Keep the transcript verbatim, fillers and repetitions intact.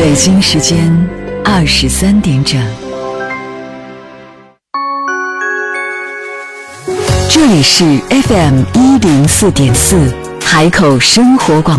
北京时间二十三点整，这里是 F M 一零四点四海口生活广